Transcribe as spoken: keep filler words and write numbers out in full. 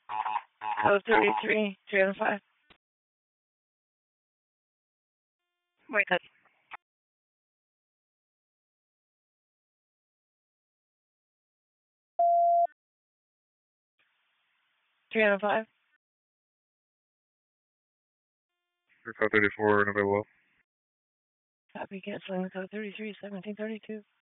Oh, thirty-three, three oh five. Wait, that's three oh five. five thirty-four, unavailable. Copy, canceling code thirty-three, seventeen thirty-two.